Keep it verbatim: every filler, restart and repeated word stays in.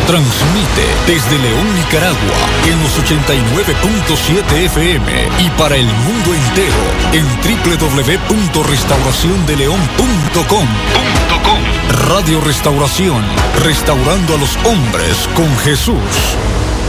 Transmite desde León, Nicaragua, en los ochenta y nueve punto siete F M y para el mundo entero en doble u doble u doble u punto restauración de león punto com. Radio Restauración, restaurando a los hombres con Jesús.